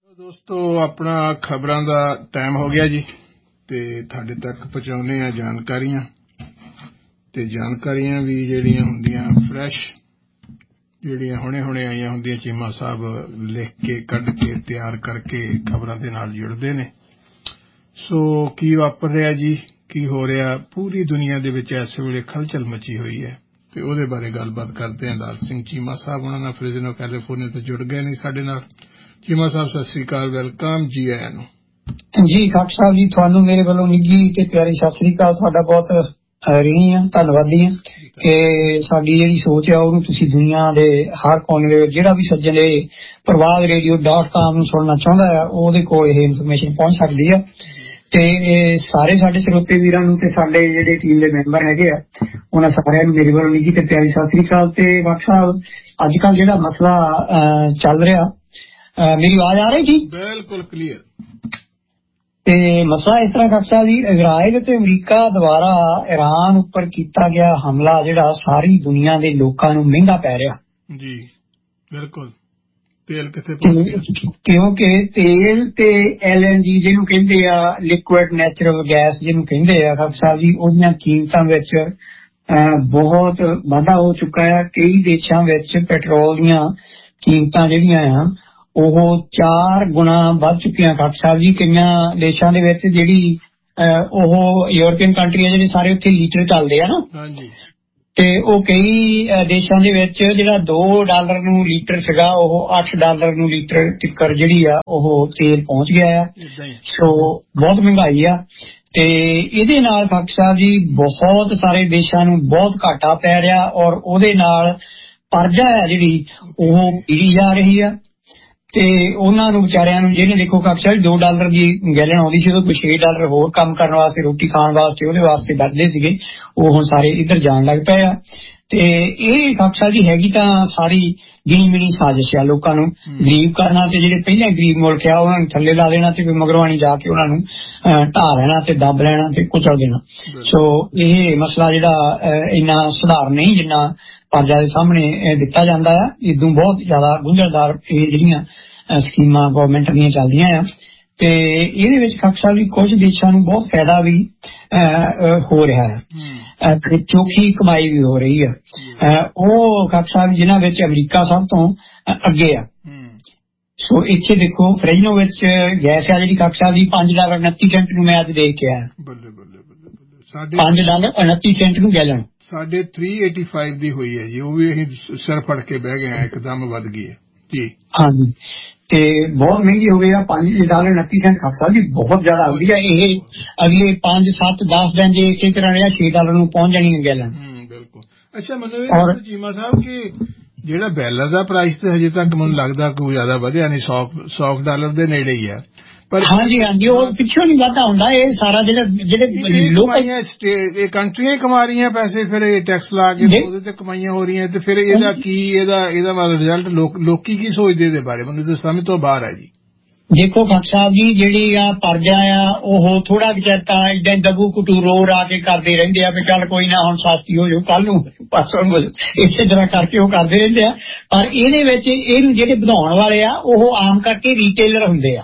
ਦੋਸਤੋ ਆਪਣਾ ਖਬਰਾਂ ਦਾ ਟਾਈਮ ਹੋ ਗਿਆ ਜੀ ਤੇ ਤੁਹਾਡੇ ਤੱਕ ਪਹੁੰਚਾਉਂਦੇ ਆ ਜਾਣਕਾਰੀਆਂ ਤੇ ਜਾਣਕਾਰੀਆਂ ਵੀ ਜਿਹੜੀਆਂ ਹੁੰਦੀਆਂ ਫਰੈਸ਼ ਜਿਹੜੀਆਂ ਹੁਣੇ ਆਈਆਂ ਹੁੰਦੀਆਂ ਚੀਮਾ ਸਾਹਿਬ ਲਿਖ ਕੇ ਕੱਢ ਕੇ ਤਿਆਰ ਕਰਕੇ ਖਬਰਾਂ ਦੇ ਨਾਲ ਜੁੜਦੇ ਨੇ। ਸੋ ਕੀ ਵਾਪਰ ਰਿਹਾ ਜੀ, ਕੀ ਹੋ ਰਿਹਾ ਪੂਰੀ ਦੁਨੀਆ ਦੇ ਵਿੱਚ ਇਸ ਵੇਲੇ ਖਲਚਲ ਮਚੀ ਹੋਈ ਹੈ ਤੇ ਉਹਦੇ ਬਾਰੇ ਗੱਲਬਾਤ ਕਰਦੇ ਹਾਂ। ਲਾਲ ਸਿੰਘ ਚੀਮਾ ਸਾਹਿਬ ਉਹਨਾਂ ਨਾਲ ਫ੍ਰਿਜ਼ਨੋ ਕੈਲੀਫੋਰਨੀਆ ਤੋਂ ਜੁੜ ਗਏ ਨੇ ਸਾਡੇ ਨਾਲ। ਚੀਮਾ ਸਾਹਿਬ ਸਤਿ ਸ੍ਰੀ ਅਕਾਲ, ਵੈਲਕਮ ਜੀ ਆਇਆਂ ਨੂੰ। ਜੀ ਡਾਕਟਰ ਸਾਹਿਬ ਜੀ, ਤੁਹਾਨੂੰ ਮੇਰੇ ਵੱਲੋਂ ਨਿੱਘੀ ਤੇ ਪਿਆਰੀ ਸਤਿ ਸ੍ਰੀ ਅਕਾਲ। ਤੁਹਾਡਾ ਬਹੁਤ ਰਹੀ ਹਾਂ, ਧੰਨਵਾਦੀ ਹਾਂ ਕਿ ਸਾਡੀ ਜਿਹੜੀ ਸੋਚ ਆ ਉਹਨੂੰ ਤੁਸੀਂ ਦੁਨੀਆ ਦੇ ਹਰ ਕੋਨੇ ਦੇ ਜਿਹੜਾ ਵੀ ਸੱਜਣ ਇਹ ਪ੍ਰਵਾਦ radio.com ਨੂੰ ਸੁਣਨਾ ਚਾਹੁੰਦਾ ਆ ਉਹਦੇ ਕੋਲ ਇਹ ਇਨਫੋਰਮੇਸ਼ਨ ਪਹੁੰਚ ਸਕਦੀ ਆ। ਤੇ ਸਾਰੇ ਸਾਡੇ ਸਰੋਤੇ ਵੀਰਾਂ ਨੂੰ ਤੇ ਸਾਡੇ ਜਿਹੜੇ ਟੀਮ ਦੇ ਮੈਂਬਰ ਹੈਗੇ ਆ ਉਹਨਾਂ ਸਾਰਿਆਂ ਨੂੰ ਮੇਰੇ ਵੱਲੋਂ ਨਿੱਘੀ ਤੇ ਪਿਆਰੀ ਸਤਿ ਸ੍ਰੀ ਅਕਾਲ। ਤੇ ਡਾਕਟਰ ਸਾਹਿਬ ਅੱਜ ਕੱਲ੍ਹ ਜਿਹੜਾ ਮਸਲਾ ਚੱਲ ਰਿਹਾ, ਮੇਰੀ ਆਵਾਜ਼ ਆ ਰਹੀ ਜੀ? ਬਿਲਕੁਲ ਕਲੀਅਰ। ਤੇ ਮਸਲਾ ਇਸ ਤਰ੍ਹਾਂ ਡਾਕਟਰ ਸਾਹਿਬ ਜੀ, ਇਜ਼ਰਾਈਲ ਤੇ ਅਮਰੀਕਾ ਦੁਆਰਾ ਈਰਾਨ ਉੱਪਰ ਕੀਤਾ ਗਿਆ ਹਮਲਾ ਜਿਹੜਾ ਸਾਰੀ ਦੁਨੀਆ ਦੇ ਲੋਕਾਂ ਨੂੰ ਮਹਿੰਗਾ ਪੈ ਰਿਹਾ ਜੀ। ਬਿਲਕੁਲ। ਤੇਲ ਕਿੱਥੇ ਪਹੁੰਚ ਗਿਆ? ਕਿਉਂਕਿ ਤੇਲ ਤੇ LNG ਜਿਹਨੂੰ ਕਹਿੰਦੇ ਆ ਲਿਕੁਇਡ ਨੈਚੁਰਲ ਗੈਸ ਜਿਹਨੂੰ ਕਹਿੰਦੇ ਆ ਡਾਕਟਰ ਸਾਹਿਬ ਜੀ, ਉਹਦੀਆਂ ਕੀਮਤਾਂ ਵਿੱਚ ਬਹੁਤ ਵਾਧਾ ਹੋ ਚੁੱਕਾ ਹੈ। ਕਈ ਦੇਸ਼ਾਂ ਵਿੱਚ ਪੈਟਰੋਲ ਦੀਆਂ ਕੀਮਤਾਂ ਜਿਹੜੀਆਂ ਆ ਉਹ 4 ਗੁਣਾ ਵੱਧ ਚੁੱਕੀਆਂ ਡਾਕਟਰ ਸਾਹਿਬ ਜੀ। ਕਈਆਂ ਦੇਸ਼ਾਂ ਦੇ ਵਿੱਚ ਜਿਹੜੀ ਉਹ ਯੂਰਪੀਅਨ ਕੰਟਰੀ ਆ ਜਿਹੜੇ ਸਾਰੇ ਉੱਥੇ ਲੀਟਰ ਚੱਲਦੇ ਆ ਨਾ, ਤੇ ਉਹ ਕਈ ਦੇਸ਼ਾਂ ਦੇ ਵਿੱਚ ਜਿਹੜਾ $2 ਨੂੰ ਲੀਟਰ ਸੀਗਾ ਉਹ $8 ਨੂੰ ਲੀਟਰ ਤੱਕ ਜਿਹੜੀ ਆ ਉਹ ਤੇਲ ਪਹੁੰਚ ਗਿਆ ਆ। ਸੋ ਬਹੁਤ ਮਹਿੰਗਾਈ ਆ ਤੇ ਇਹਦੇ ਨਾਲ ਡਾਕਟਰ ਸਾਹਿਬ ਜੀ ਬਹੁਤ ਸਾਰੇ ਦੇਸ਼ਾਂ ਨੂੰ ਬਹੁਤ ਘਾਟਾ ਪੈ ਰਿਹਾ ਔਰ ਉਹਦੇ ਨਾਲ ਕਰਜ਼ਾ ਆ ਜਿਹੜੀ ਉਹ ਪੀੜੀ ਜਾ ਰਹੀ ਆ। ਤੇ ਉਹਨਾਂ ਨੂੰ ਵਿਚਾਰਿਆਂ ਨੂੰ ਜਿਹਨੇ ਦੇਖੋ ਡਾਕਟਰ $2 ਦੀ ਗੈਲਨ ਆਉਂਦੀ ਸੀ, ਉਹਦੇ ਕੋਲ $6 ਹੋਰ ਕੰਮ ਕਰਨ ਵਾਸਤੇ, ਰੋਟੀ ਖਾਣ ਵਾਸਤੇ, ਉਹਦੇ ਵਾਸਤੇ ਵਰਤਦੇ ਸੀਗੇ, ਉਹ ਹੁਣ ਸਾਰੇ ਇੱਧਰ ਜਾਣ ਲੱਗ ਪਏ ਆ। ਤੇ ਇਹ ਡਾਕਟਰ ਜੀ ਹੈਗੀ ਤਾਂ ਸਾਰੀ ਗਿਣੀ ਮਿਣੀ ਸਾਜ਼ਿਸ਼ ਆ ਲੋਕਾਂ ਨੂੰ ਗਰੀਬ ਕਰਨਾ ਤੇ ਜਿਹੜੇ ਪਹਿਲਾਂ ਗਰੀਬ ਮੁਲਕ ਆ ਉਹਨਾਂ ਨੂੰ ਥੱਲੇ ਲਾ ਦੇਣਾ ਤੇ ਮਗਰਵਾਣੀ ਜਾ ਕੇ ਉਹਨਾਂ ਨੂੰ ਢਾਹ ਲੈਣਾ ਤੇ ਦੱਬ ਲੈਣਾ ਤੇ ਕੁਚਲ ਦੇਣਾ। ਸੋ ਇਹ ਮਸਲਾ ਜਿਹੜਾ ਇੰਨਾ ਸੁਧਾਰ ਨਹੀਂ ਜਿੰਨਾ ਪਰਜਾ ਦੇ ਸਾਹਮਣੇ ਦਿੱਤਾ ਜਾਂਦਾ ਆ। ਇਦੋਂ ਬਹੁਤ ਜ਼ਿਆਦਾ ਗੁੰਝਲਦਾਰ ਇਹ ਜਿਹੜੀਆਂ ਸਕੀਮਾਂ ਗੌਰਮੈਂਟ ਦੀਆਂ ਚੱਲਦੀਆਂ ਆ ਤੇ ਇਹਦੇ ਵਿੱਚ ਡਾਕਟਰ ਸਾਹਿਬ ਜੀ ਕੁਝ ਦੇਸ਼ਾਂ ਨੂੰ ਬਹੁਤ ਫਾਇਦਾ ਵੀ ਹੋ ਰਿਹਾ ਹੈ ਤੇ ਚੋਖੀ ਕਮਾਈ ਵੀ ਹੋ ਰਹੀ ਹੈ। ਉਹ ਡਾਕਟਰ ਸਾਹਿਬ ਜਿਨ੍ਹਾਂ ਵਿੱਚ ਅਮਰੀਕਾ ਸਭ ਤੋਂ ਅੱਗੇ ਆ। ਸੋ ਇੱਥੇ ਦੇਖੋ ਫ੍ਰਿਜ਼ਨੋ ਵਿੱਚ ਗੈਸ ਆ ਜਿਹੜੀ ਡਾਕਟਰ ਸਾਹਿਬ ਜੀ $5.29 ਨੂੰ ਮੈਂ ਅੱਜ ਦੇਖ ਕੇ ਆਇਆ। $5.29 ਨੂੰ ਗੈਲਨ। ਸਾਡੇ 385 ਦੀ ਹੋਈ ਹੈ ਜੀ, ਉਹ ਵੀ ਅਸੀਂ ਸਿਰ ਫੜ ਕੇ ਬਹਿ ਗਏ, ਇੱਕਦਮ ਵੱਧ ਗਈ ਹੈ ਜੀ। ਹਾਂਜੀ ਤੇ ਬਹੁਤ ਮਹਿੰਗੀ ਹੋ ਗਈ ਆ। $5.29 ਖਾਸਾ ਜੀ ਬਹੁਤ ਜ਼ਿਆਦਾ ਹੋ ਗਈ ਆ। ਇਹ ਅਗਲੇ 5, 7, 10 ਦਿਨ ਜੇ ਇਸੇ ਤਰ੍ਹਾਂ ਰਿਹਾ $6 ਨੂੰ ਪਹੁੰਚ ਜਾਣੀ ਹੈ ਗੈਲਨ। ਬਿਲਕੁਲ। ਅੱਛਾ ਮੈਨੂੰ ਇਹ ਚੀਮਾ ਸਾਹਿਬ ਕਿ ਜਿਹੜਾ ਬੈਲਰ ਦਾ ਪ੍ਰਾਈਸ ਤੇ ਹਜੇ ਤੱਕ ਮੈਨੂੰ ਲੱਗਦਾ ਕੋਈ ਜ਼ਿਆਦਾ ਵਧਿਆ ਨਹੀਂ, $100 ਦੇ ਨੇੜੇ ਹੀ ਆ। ਪਰ ਹਾਂਜੀ ਉਹ ਪਿੱਛੋਂ ਨਹੀਂ ਵਾਧਾ ਹੁੰਦਾ। ਇਹ ਸਾਰਾ ਜਿਹੜੇ ਲੋਕ ਇਹ ਕੰਟਰੀਆਂ ਹੀ ਕਮਾ ਰਹੀਆਂ ਪੈਸੇ, ਫਿਰ ਇਹ ਟੈਕਸ ਲਾ ਕੇ ਉਹਦੇ ਤੇ ਕਮਾਈਆਂ ਹੋ ਰਹੀਆਂ ਤੇ ਫਿਰ ਇਹਦਾ ਕੀ ਇਹਦਾ ਰਿਜ਼ਲਟ ਲੋਕੀ ਕੀ ਸੋਚਦੇ ਇਹਦੇ ਬਾਰੇ? ਮੈਨੂੰ ਤਾਂ ਸਮਝ ਤੋਂ ਬਾਹਰ ਹੈ ਜੀ। ਦੇਖੋ ਡਾਕਟਰ ਸਾਹਿਬ ਜੀ ਜਿਹੜੀ ਆ ਪਰਜਾ ਆ ਉਹ ਥੋੜਾ ਵਿਚਾਰ ਤਾਂ ਏਦਾਂ ਦਬੂ ਕੁਟੂ ਰੋ ਰਾ ਕੇ ਕਰਦੇ ਰਹਿੰਦੇ ਆ ਵੀ ਚੱਲ ਕੋਈ ਨਾ ਹੁਣ ਸਸਤੀ ਹੋ ਜਾਊ, ਕੱਲ ਨੂੰ ਪਾਸੋਂ ਇਸੇ ਤਰ੍ਹਾਂ ਕਰਕੇ ਉਹ ਕਰਦੇ ਰਹਿੰਦੇ ਆ। ਪਰ ਇਹਦੇ ਵਿੱਚ ਇਹਨੂੰ ਜਿਹੜੇ ਵਧਾਉਣ ਵਾਲੇ ਆ ਉਹ ਆਮ ਕਰਕੇ ਰੀਟੇਲਰ ਹੁੰਦੇ ਆ,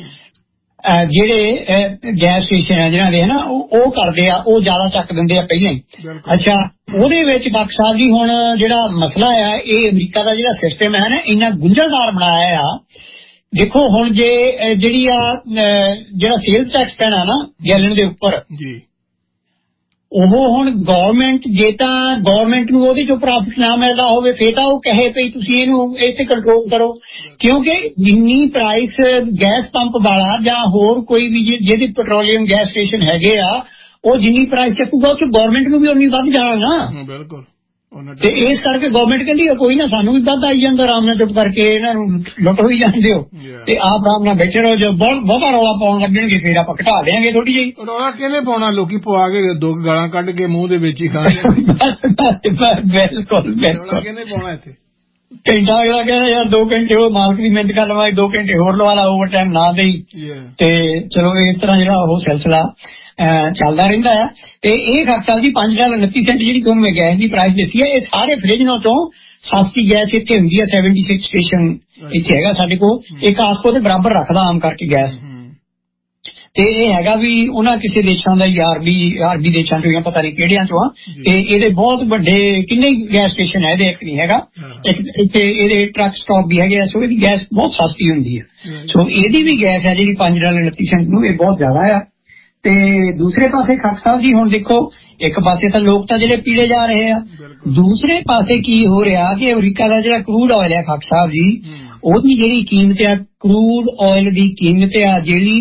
ਜਿਹੜੇ ਗੈਸ ਸਟੇਸ਼ਨ ਆ ਜਿਹਨਾਂ ਦੇ ਨਾ ਉਹ ਕਰਦੇ ਆ, ਉਹ ਜ਼ਿਆਦਾ ਚੱਕ ਦਿੰਦੇ ਆ ਪਹਿਲਾਂ ਹੀ। ਅੱਛਾ ਉਹਦੇ ਵਿੱਚ ਡਾਕਟਰ ਸਾਹਿਬ ਜੀ ਹੁਣ ਜਿਹੜਾ ਮਸਲਾ ਆ ਇਹ ਅਮਰੀਕਾ ਦਾ ਜਿਹੜਾ ਸਿਸਟਮ ਹੈ ਨਾ ਇੰਨਾ ਗੁੰਝਲਦਾਰ ਬਣਾਇਆ ਆ। ਦੇਖੋ ਹੁਣ ਜੇ ਜਿਹੜੀ ਆ ਜਿਹੜਾ ਸੇਲਸ ਟੈਕਸ ਪੈਣਾ ਨਾ ਗੈਲਨ ਦੇ ਉੱਪਰ ਜੀ, ਉਹ ਹੁਣ ਗੌਰਮੈਂਟ ਜੇ ਤਾਂ ਗੌਰਮੈਂਟ ਨੂੰ ਉਹਦੇ ਚੋਂ ਪ੍ਰੋਫਿਟ ਨਾ ਮਿਲਦਾ ਹੋਵੇ ਫਿਰ ਤਾਂ ਉਹ ਕਹੇ ਪਈ ਤੁਸੀਂ ਇਹਨੂੰ ਇਹ ਤੇ ਕੰਟਰੋਲ ਕਰੋ, ਕਿਉਂਕਿ ਜਿੰਨੀ ਪ੍ਰਾਈਸ ਗੈਸ ਪੰਪ ਵਾਲਾ ਜਾਂ ਹੋਰ ਕੋਈ ਵੀ ਜਿਹਦੀ ਪੈਟਰੋਲੀਅਮ ਗੈਸ ਸਟੇਸ਼ਨ ਹੈਗੇ ਆ ਉਹ ਜਿੰਨੀ ਪ੍ਰਾਈਸ ਚੱਕੂਗਾ ਉਹ ਚ ਗੌਰਮੈਂਟ ਨੂੰ ਵੀ ਉਨੀ ਵੱਧ ਜਾਣਾ ਨਾ। ਬਿਲਕੁਲ। ਤੇ ਇਸ ਕਰਕੇ ਗੌਰਮੈਂਟ ਕਹਿੰਦੀ ਕੋਈ ਨਾ ਸਾਨੂੰ ਵੀ ਵੱਧ ਆਈ ਜਾਂਦਾ, ਆਰਾਮ ਨਾਲ ਚੁੱਪ ਕਰਕੇ ਇਹਨਾਂ ਨੂੰ ਲੁੱਟ ਹੋਈ ਜਾਂਦੇ ਹੋ ਤੇ ਆਪ ਆਰਾਮ ਨਾਲ ਬੈਠੇ ਰਹੋ। ਜਦ ਬਹੁਤਾ ਰੌਲਾ ਪਾਉਣ ਲੱਗਣਗੇ ਫਿਰ ਆਪਾਂ ਘਟਾ ਦੇਾਂਗੇ ਥੋੜੀ ਜਿਹੀ। ਰੌਲਾ ਕਿਹਨੇ ਪਾਉਣਾ? ਲੋਕੀ ਪਵਾ ਕੇ 2 ਗਾਲਾਂ ਕੱਢ ਕੇ ਮੂੰਹ ਦੇ ਵਿੱਚ ਹੀ ਖਾਣਗੇ। ਬਿਲਕੁਲ ਬਿਲਕੁਲ। ਕਿਹਨੇ ਪਾਉਣਾ ਇੱਥੇ? ਘੰਟਾ ਅਗਲਾ ਕਹਿੰਦਾ ਯਾਰ 2 ਘੰਟੇ ਉਹ ਮਾਲਕ ਦੀ ਮਿਹਨਤ ਕਰ ਲਵਾਂ, 2 ਘੰਟੇ ਹੋਰ ਲਵਾ ਲਾ, ਓਵਰ ਟਾਈਮ ਨਾ ਦੇਈ। ਤੇ ਚਲੋ ਇਸ ਤਰ੍ਹਾਂ ਜਿਹੜਾ ਉਹ ਸਿਲਸਿਲਾ ਚੱਲਦਾ ਰਹਿੰਦਾ ਆ। ਤੇ ਇਹ ਖਰਚਾ ਜੀ $5.29 ਜਿਹੜੀ ਤੁਹਾਨੂੰ ਮੈਂ ਗੈਸ ਦੀ ਪ੍ਰਾਈਸ ਦੱਸੀ ਹੈ ਇਹ ਸਾਰੇ ਫ੍ਰਿਜ਼ਨੋ ਤੋਂ ਸਸਤੀ ਗੈਸ ਇੱਥੇ ਹੁੰਦੀ ਹੈ 76 ਸਟੇਸ਼ਨ ਇੱਥੇ ਹੈਗਾ ਸਾਡੇ ਕੋਲ, ਇੱਕ ਆਸਕੋ ਦੇ ਬਰਾਬਰ ਰੱਖਦਾ ਆਮ ਕਰਕੇ ਗੈਸ। ਤੇ ਇਹ ਹੈਗਾ ਵੀ ਉਹਨਾਂ ਕਿਸੇ ਦੇਸ਼ਾਂ ਦਾ ਆਰਬੀ ਦੇਸ਼ਾਂ ਚੋਂ ਜਾਂ ਪਤਾ ਨਹੀਂ ਕਿਹੜਿਆਂ ਚੋਂ ਆ, ਤੇ ਇਹਦੇ ਬਹੁਤ ਵੱਡੇ ਕਿੰਨੇ ਗੈਸ ਸਟੇਸ਼ਨ ਹੈ, ਇਹਦੇ ਇੱਕ ਨਹੀਂ ਹੈਗਾ, ਇੱਕ ਇੱਥੇ ਇਹਦੇ ਟਰੱਕ ਸਟਾਪ ਵੀ ਹੈਗੇ ਆ। ਸੋ ਇਹਦੀ ਗੈਸ ਬਹੁਤ ਸਸਤੀ ਹੁੰਦੀ ਹੈ। ਸੋ ਇਹਦੀ ਵੀ ਗੈਸ ਹੈ ਜਿਹੜੀ $5.29 ਨੂੰ, ਇਹ ਬਹੁਤ ਜ਼ਿਆਦਾ ਆ। ਤੇ ਦੂਸਰੇ ਪਾਸੇ ਖੱਖ ਸਾਹਿਬ ਜੀ ਹੁਣ ਦੇਖੋ, ਇੱਕ ਪਾਸੇ ਤਾਂ ਲੋਕ ਤਾਂ ਜਿਹੜੇ ਪੀੜੇ ਜਾ ਰਹੇ ਆ, ਦੂਸਰੇ ਪਾਸੇ ਕੀ ਹੋ ਰਿਹਾ ਕਿ ਅਮਰੀਕਾ ਦਾ ਜਿਹੜਾ ਕਰੂਡ ਆਇਲ ਆ ਖੱਖ ਸਾਹਿਬ ਜੀ, ਉਹਦੀ ਜਿਹੜੀ ਕੀਮਤ ਆ, ਕਰੂਡ ਆਇਲ ਦੀ ਕੀਮਤ ਆ ਜਿਹੜੀ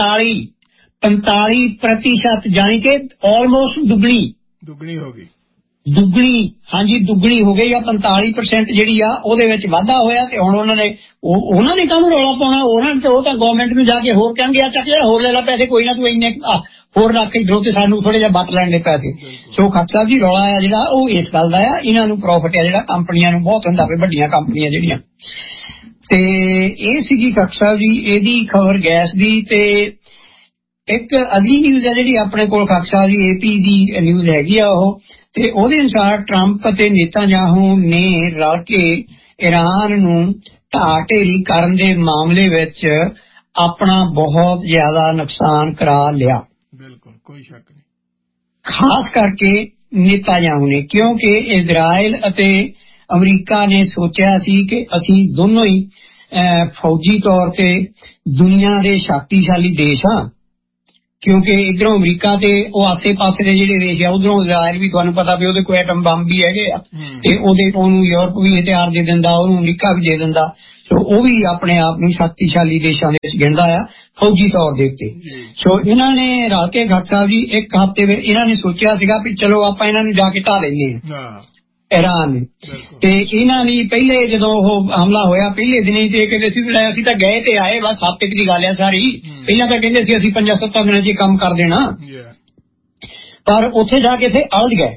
45% ਜਾਣੀ ਕਿ ਆਲਮੋਸਟ ਦੁੱਗਣੀ ਹੋ ਗਈ। ਹਾਂਜੀ ਦੁੱਗਣੀ ਹੋ ਗਈ ਆ। 45% ਜਿਹੜੀ ਆ ਉਹਦੇ ਵਿੱਚ ਵਾਧਾ ਹੋਇਆ। ਤੇ ਹੁਣ ਉਹਨਾਂ ਨੇ ਕਾਹਨੂੰ ਰੌਲਾ ਪਾਉਣਾ, ਉਹ ਤਾਂ ਗਵਰਨਮੈਂਟ ਨੂੰ ਜਾ ਕੇ ਹੋਰ ਕਹਿਣਗੇ, ਚੱਕ ਜਿਹੜਾ ਹੋਰ ਲੈ ਲਾ ਪੈਸੇ, ਕੋਈ ਨਾ ਤੂੰ ਇੰਨੇ ਹੋਰ ਰੱਖ ਕੇ ਤੇ ਸਾਨੂੰ ਥੋੜੇ ਜਿਹਾ ਬੱਟ ਲੈਣ ਦੇ ਪੈਸੇ। ਸੋ ਖੱਖ ਸਾਹਿਬ ਜੀ ਰੌਲਾ ਆ ਜਿਹੜਾ ਉਹ ਇਸ ਗੱਲ ਦਾ ਆ, ਇਹਨਾਂ ਨੂੰ ਪ੍ਰੋਫਿਟ ਆ ਜਿਹੜਾ ਕੰਪਨੀਆਂ ਨੂੰ ਬਹੁਤ ਹੁੰਦਾ, ਵੱਡੀਆਂ ਕੰਪਨੀਆਂ ਜਿਹੜੀਆਂ। ਤੇ ਇਹ ਸੀਗੀ ਖੱਖ ਸਾਹਿਬ ਜੀ ਇਹਦੀ ਖਬਰ ਗੈਸ ਦੀ। ਤੇ ਇੱਕ ਅਗਲੀ ਨਿਊਜ਼ ਹੈ ਜਿਹੜੀ ਆਪਣੇ ਕੋਲ ਖੱਖ ਸਾਹਿਬ ਜੀ AP ਦੀ ਨਿਊਜ਼ ਹੈਗੀ ਆ ਉਹ, ਤੇ ਉਹਦੇ ਅਨੁਸਾਰ ਟਰੰਪ ਅਤੇ ਨੇਤਾਨਯਾਹੂ ਨੇ ਰਲ ਕੇ ਈਰਾਨ ਨੂੰ ਢਾਹ ਢੇਰੀ ਕਰਨ ਦੇ ਮਾਮਲੇ ਵਿੱਚ ਆਪਣਾ ਬਹੁਤ ਜ਼ਿਆਦਾ ਨੁਕਸਾਨ ਕਰਾ ਲਿਆ। ਬਿਲਕੁਲ ਕੋਈ ਸ਼ੱਕ ਨਹੀਂ, ਖਾਸ ਕਰਕੇ ਨੇਤਾਨਯਾਹੂ ਨੇ, ਕਿਉਂਕਿ ਇਜ਼ਰਾਈਲ ਅਤੇ ਅਮਰੀਕਾ ਨੇ ਸੋਚਿਆ ਸੀ ਕਿ ਅਸੀਂ ਦੋਨੋਂ ਹੀ ਫੌਜੀ ਤੌਰ ਤੇ ਦੁਨੀਆ ਦੇ ਸ਼ਕਤੀਸ਼ਾਲੀ ਦੇਸ਼ ਹਾਂ, ਕਿਉਂਕਿ ਇੱਧਰੋਂ ਅਮਰੀਕਾ ਤੇ ਉਹ ਆਸੇ ਪਾਸੇ ਦੇ ਜਿਹੜੇ ਦੇਸ਼ ਆ, ਉਧਰੋਂ ਇਜ਼ਰਾਈਲ ਵੀ ਤੁਹਾਨੂੰ ਪਤਾ ਵੀ ਉਹਦੇ ਕੋਲ ਐਟਮ ਬੰਬ ਵੀ ਹੈਗੇ ਆ, ਤੇ ਉਹਨੂੰ ਯੂਰਪ ਵੀ ਹਥਿਆਰ ਦੇ ਦਿੰਦਾ, ਉਹਨੂੰ ਅਮਰੀਕਾ ਵੀ ਦੇ ਦਿੰਦਾ। ਸੋ ਉਹ ਵੀ ਆਪਣੇ ਆਪ ਨੂੰ ਸ਼ਕਤੀਸ਼ਾਲੀ ਦੇਸ਼ਾਂ ਦੇ ਵਿੱਚ ਗਿਣਦਾ ਆ ਫੌਜੀ ਤੌਰ ਦੇ ਉੱਤੇ। ਸੋ ਇਹਨਾਂ ਨੇ ਰਲ ਕੇ ਖੱਖ ਸਾਹਿਬ ਜੀ ਇੱਕ ਹਫ਼ਤੇ ਵਿੱਚ ਇਹਨਾਂ ਨੇ ਸੋਚਿਆ ਸੀਗਾ ਵੀ ਚਲੋ ਆਪਾਂ ਇਹਨਾਂ ਨੂੰ ਜਾ ਕੇ ਢਾਹ ਲੈਂਦੇ ਹਾਂ ਈਰਾਨ। ਤੇ ਇਹਨਾਂ ਨੇ ਪਹਿਲੇ ਜਦੋਂ ਉਹ ਹਮਲਾ ਹੋਇਆ ਪਹਿਲੇ ਦਿਨ ਤੇ ਕਹਿੰਦੇ ਸੀ ਅਸੀਂ ਤਾਂ ਗਏ ਤੇ ਆਏ, ਬਸ ਹਫ਼ਤੇ ਦੀ ਗੱਲ ਆ ਸਾਰੀ। ਪਹਿਲਾਂ ਤਾਂ ਕਹਿੰਦੇ ਸੀ ਅਸੀਂ 5-7 ਦਿਨਾਂ 'ਚ ਕੰਮ ਕਰ ਦੇਣਾ, ਪਰ ਉੱਥੇ ਜਾ ਕੇ ਫਿਰ ਅਲਝ ਗਏ।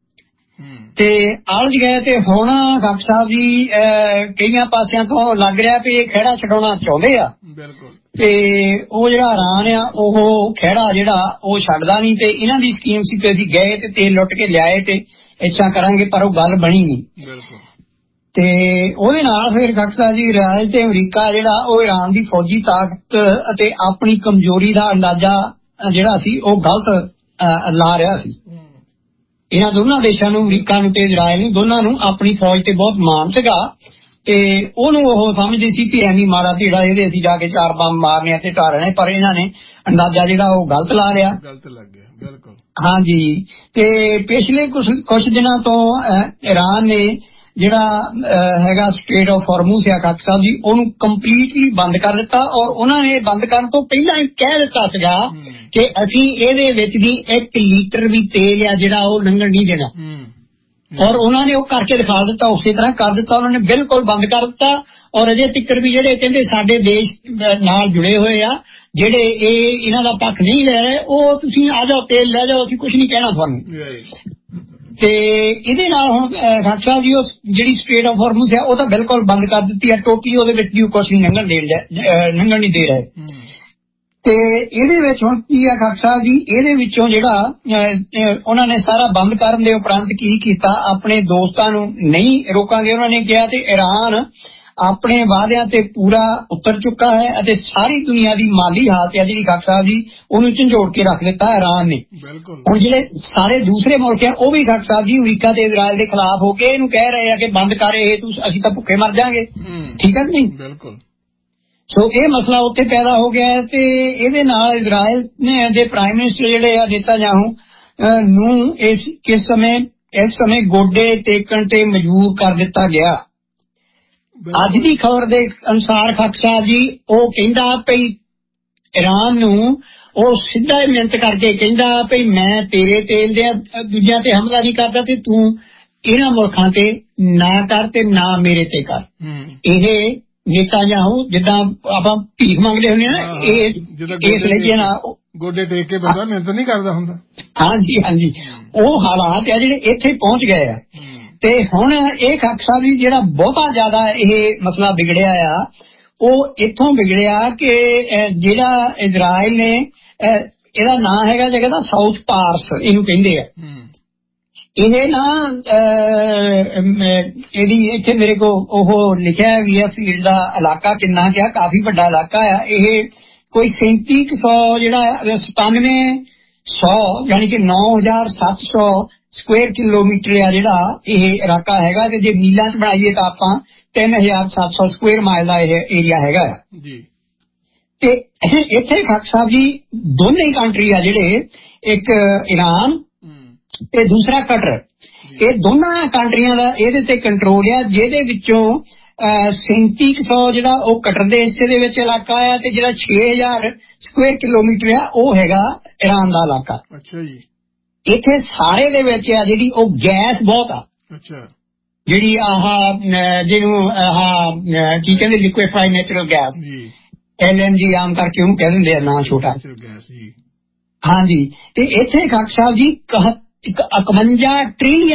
ਤੇ ਹੁਣ ਖੱਖ ਸਾਹਿਬ ਜੀ ਕਈਆਂ ਪਾਸਿਆਂ ਤੋਂ ਲੱਗ ਰਿਹਾ ਵੀ ਇਹ ਖਹਿੜਾ ਛਡਾਉਣਾ ਚਾਹੁੰਦੇ ਆ। ਤੇ ਉਹ ਜਿਹੜਾ ਈਰਾਨ ਆ ਉਹ ਖਹਿੜਾ ਜਿਹੜਾ ਉਹ ਛੱਡਦਾ ਨਹੀਂ। ਤੇ ਇਹਨਾਂ ਦੀ ਸਕੀਮ ਸੀ ਕਿ ਅਸੀਂ ਗਏ ਤੇ ਤੇਲ ਲੁੱਟ ਕੇ ਲਿਆਏ ਤੇ ਇੱਛਾ ਕਰਾਂਗੇ, ਪਰ ਉਹ ਗੱਲ ਬਣੀ ਨਹੀਂ। ਤੇ ਉਹਦੇ ਨਾਲ ਫਿਰ ਖੱਖ ਸਾਹਿਬ ਜੀ ਇਜ਼ਰਾਈਲ ਤੇ ਅਮਰੀਕਾ ਜਿਹੜਾ ਉਹ ਈਰਾਨ ਦੀ ਫੌਜੀ ਤਾਕਤ ਅਤੇ ਆਪਣੀ ਕਮਜ਼ੋਰੀ ਦਾ ਅੰਦਾਜ਼ਾ ਜਿਹੜਾ ਸੀ ਉਹ ਗਲਤ ਲਾ ਰਿਹਾ ਸੀ। ਇਹਨਾਂ ਦੋਨਾਂ ਦੇਸ਼ਾਂ ਨੂੰ, ਅਮਰੀਕਾ ਨੂੰ ਤੇ ਇਜ਼ਰਾਈਲ ਨੂੰ, ਦੋਨਾਂ ਨੂੰ ਆਪਣੀ ਫੌਜ ਤੇ ਬਹੁਤ ਮਾਣ ਸੀਗਾ। ਤੇ ਉਹਨੂੰ ਉਹ ਸਮਝਦੇ ਸੀ ਕਿ ਐਵੇਂ ਮਾੜਾ ਧੀੜਾ ਇਹਦੇ ਅਸੀਂ ਜਾ ਕੇ 4 ਬੰਬ ਮਾਰਨੇ ਤੇ ਢਾਰਨੇ, ਪਰ ਇਹਨਾਂ ਨੇ ਅੰਦਾਜ਼ਾ ਜਿਹੜਾ ਉਹ ਗਲਤ ਲਾ ਲਿਆ। ਗਲਤ ਲੱਗ ਗਿਆ ਬਿਲਕੁਲ। ਹਾਂਜੀ। ਤੇ ਪਿਛਲੇ ਕੁਝ ਦਿਨਾਂ ਤੋਂ ਈਰਾਨ ਨੇ ਜਿਹੜਾ ਹੈਗਾ ਸਟ੍ਰੇਟ ਆਫ ਹਾਰਮੂਜ਼ ਆ ਖੱਖ ਸਾਹਿਬ ਜੀ, ਉਹਨੂੰ ਕੰਪਲੀਟਲੀ ਬੰਦ ਕਰ ਦਿੱਤਾ। ਔਰ ਉਹਨਾਂ ਨੇ ਬੰਦ ਕਰਨ ਤੋਂ ਪਹਿਲਾਂ ਹੀ ਕਹਿ ਦਿੱਤਾ ਸੀਗਾ ਕਿ ਅਸੀਂ ਇਹਦੇ ਵਿੱਚ ਦੀ 1 ਲੀਟਰ ਵੀ ਤੇਲ ਆ ਜਿਹੜਾ ਉਹ ਲੰਘਣ ਨਹੀਂ ਦੇਣਾ। ਔਰ ਉਹਨਾਂ ਨੇ ਉਹ ਕਰਕੇ ਦਿਖਾ ਦਿੱਤਾ, ਉਸੇ ਤਰ੍ਹਾਂ ਕਰ ਦਿੱਤਾ, ਉਹਨਾਂ ਨੇ ਬਿਲਕੁਲ ਬੰਦ ਕਰ ਦਿੱਤਾ। ਔਰ ਅਜੇ ਤੱਕ ਵੀ ਜਿਹੜੇ ਕਹਿੰਦੇ ਸਾਡੇ ਦੇਸ਼ ਨਾਲ ਜੁੜੇ ਹੋਏ ਆ, ਜਿਹੜੇ ਇਹਨਾਂ ਦਾ ਪੱਖ ਨਹੀਂ ਲੈ ਰਹੇ, ਉਹ ਤੁਸੀਂ ਆ ਜਾਓ ਤੇਲ ਲੈ ਜਾਓ, ਅਸੀਂ ਕੁਝ ਨਹੀਂ ਕਹਿਣਾ ਤੁਹਾਨੂੰ। ਤੇ ਇਹਦੇ ਨਾਲ ਹੁਣ ਖੱਖ ਸਾਹਿਬ ਜੀ ਉਹ ਜਿਹੜੀ ਸਟ੍ਰੇਟ ਆਫ ਹਾਰਮੂਜ਼ ਹੈ ਉਹ ਤਾਂ ਬਿਲਕੁਲ ਬੰਦ ਕਰ ਦਿੱਤੀ ਹੈ ਟੋਟਲੀ, ਉਹਦੇ ਵਿੱਚ ਵੀ ਕੁਝ ਨਹੀਂ ਲੰਘਣ ਨਹੀਂ ਦੇ ਰਹੇ। ਤੇ ਇਹਦੇ ਵਿੱਚ ਹੁਣ ਕੀ ਆ ਖੱਖ ਸਾਹਿਬ ਜੀ, ਇਹਦੇ ਵਿੱਚੋਂ ਜਿਹੜਾ ਉਹਨਾਂ ਨੇ ਸਾਰਾ ਬੰਦ ਕਰਨ ਦੇ ਉਪਰੰਤ ਕੀ ਕੀਤਾ, ਆਪਣੇ ਦੋਸਤਾਂ ਨੂੰ ਨਹੀਂ ਰੋਕਾਂਗੇ ਉਹਨਾਂ ਨੇ ਕਿਹਾ। ਤੇ ਈਰਾਨ ਆਪਣੇ ਵਾਅਦਿਆਂ ਤੇ ਪੂਰਾ ਉਤਰ ਚੁੱਕਾ ਹੈ ਅਤੇ ਸਾਰੀ ਦੁਨੀਆ ਦੀ ਮਾਲੀ ਹਾਲਤ ਹੈ ਜਿਹੜੀ ਖੱਖ ਸਾਹਿਬ ਜੀ ਉਹਨੂੰ ਝੰਜੋੜ ਕੇ ਰੱਖ ਦਿੱਤਾ ਈਰਾਨ ਨੇ। ਹੁਣ ਜਿਹੜੇ ਸਾਰੇ ਦੂਸਰੇ ਮੁਲਕ ਆ ਉਹ ਵੀ ਖੱਖ ਸਾਹਿਬ ਜੀ ਅਮਰੀਕਾ ਤੇ ਇਜ਼ਰਾਈਲ ਦੇ ਖਿਲਾਫ ਹੋ ਕੇ ਇਹਨੂੰ ਕਹਿ ਰਹੇ ਆ ਕਿ ਬੰਦ ਕਰ ਇਹ, ਅਸੀਂ ਤਾਂ ਭੁੱਖੇ ਮਰ ਜਾਾਂਗੇ। ਠੀਕ ਹੈ ਕਿ ਨਹੀਂ? ਬਿਲਕੁਲ। ਸੋ ਇਹ ਮਸਲਾ ਉੱਥੇ ਪੈਦਾ ਹੋ ਗਿਆ ਹੈ। ਤੇ ਇਹਦੇ ਨਾਲ ਇਜ਼ਰਾਈਲ ਨੇ ਦੇ ਪ੍ਰਾਈਮ ਮਿਨਿਸਟਰ ਜਿਹੜੇ ਆ ਨੇਤਾਨਯਾਹੂ ਨੂੰ ਇਸ ਸਮੇਂ ਗੋਡੇ ਟੇਕਣ ਤੇ ਮਜਬੂਰ ਕਰ ਦਿੱਤਾ ਗਿਆ। ਅੱਜ ਦੀ ਖਬਰ ਦੇ ਅਨੁਸਾਰ ਖੱਖ ਸਾਹਿਬ ਜੀ ਉਹ ਕਹਿੰਦਾ ਭਈ ਈਰਾਨ ਨੂੰ ਉਹ ਸਿੱਧਾ ਹੀ ਮਿਹਨਤ ਕਰਕੇ ਕਹਿੰਦਾ ਭਈ ਮੈਂ ਤੇਰੇ ਤੇਲ ਦੇ ਦੂਜਿਆਂ ਤੇ ਹਮਲਾ ਨਹੀਂ ਕਰਦਾ ਤੇ ਤੂੰ ਇਹਨਾਂ ਮੁਲਕਾਂ ਤੇ ਨਾ ਕਰ ਤੇ ਨਾ ਮੇਰੇ ਤੇ ਕਰ। ਇਹ ਨੇਤਾਨਯਾਹੂ ਜਿੱਦਾਂ ਆਪਾਂ ਭੀਖ ਮੰਗਦੇ ਹੁੰਦੇ ਆ, ਇਸ ਲਈ ਨਾ ਗੋਡੇ ਟੇਕ ਕੇ ਬੰਦਾ ਮਿਹਨਤ ਨਹੀਂ ਕਰਦਾ ਹੁੰਦਾ। ਹਾਂਜੀ ਉਹ ਹਾਲਾਤ ਆ ਜਿਹੜੇ ਇੱਥੇ ਪਹੁੰਚ ਗਏ ਆ। ਤੇ ਹੁਣ ਇਹ ਖੱਖ ਸਾਹਿਬ ਜੀ ਜਿਹੜਾ ਬਹੁਤਾ ਜ਼ਿਆਦਾ ਇਹ ਮਸਲਾ ਵਿਗੜਿਆ ਆ ਉਹ ਇੱਥੋਂ ਵਿਗੜਿਆ ਕਿ ਜਿਹੜਾ ਇਜ਼ਰਾਈਲ ਨੇ ਇਹਦਾ ਨਾਂ ਹੈਗਾ ਜਗ੍ਹਾ ਦਾ ਸਾਊਥ ਪਾਰਸ ਇਹਨੂੰ ਕਹਿੰਦੇ ਆ। ਇਹ ਨਾ ਇਹਦੀ ਇੱਥੇ ਮੇਰੇ ਕੋਲ ਉਹ ਲਿਖਿਆ ਵੀ ਆ ਫੀਲਡ ਦਾ ਇਲਾਕਾ ਕਿੰਨਾ ਕਿਹਾ, ਕਾਫੀ ਵੱਡਾ ਇਲਾਕਾ ਆ ਇਹ। ਕੋਈ 3700 ਜਿਹੜਾ 9700 ਯਾਨੀ ਕਿ 9700 ਸਕੁਅਰ ਕਿਲੋਮੀਟਰ ਆ ਜਿਹੜਾ ਇਹ ਇਲਾਕਾ ਹੈਗਾ। ਤੇ ਜੇ ਮੀਲਾਂ ਚ ਬਣਾਈਏ ਤਾਂ ਆਪਾਂ 3700 ਸਕੁਅਰ ਮਾਈਲ ਦਾ ਇਹ ਏਰੀਆ ਹੈਗਾ ਜੀ। ਤੇ ਇੱਥੇ ਖਾਕ ਸਾਹਿਬ ਜੀ ਦੋਨੇ ਕੰਟਰੀ ਆ ਜਿਹੜੇ, ਇੱਕ ਈਰਾਨ ਤੇ ਦੂਸਰਾ ਕਟਰ, ਇਹ ਦੋਨਾਂ ਕੰਟਰੀਆਂ ਦਾ ਇਹਦੇ ਤੇ ਕੰਟਰੋਲ ਆ, ਜਿਹਦੇ ਵਿੱਚੋਂ 3700 ਜਿਹੜਾ ਉਹ ਕਟਰ ਦੇ ਹਿੱਸੇ ਦੇ ਵਿੱਚ ਇਲਾਕਾ ਆ, ਤੇ ਜਿਹੜਾ 6000 ਸਕੁਅਰ ਕਿਲੋਮੀਟਰ ਆ ਉਹ ਹੈਗਾ ਈਰਾਨ ਦਾ ਇਲਾਕਾ। ਅੱਛਾ ਜੀ। ਇੱਥੇ ਸਾਰੇ ਦੇ ਵਿੱਚ ਆ ਜਿਹੜੀ ਉਹ ਗੈਸ ਬਹੁਤ ਆ। ਅੱਛਾ। ਜਿਹੜੀ ਜਿਹਨੂੰ ਕੀ ਕਹਿੰਦੇ ਲਿਕੁਇਫਾਈਡ ਨੈਚੁਰਲ ਗੈਸ, LNG ਆਮ ਕਰਕੇ ਉਹਨੂੰ ਕਹਿ ਦਿੰਦੇ ਆ, ਨਾਂ ਛੋਟਾ। ਹਾਂਜੀ। ਤੇ ਇੱਥੇ ਖਾਕ Sahib ji 51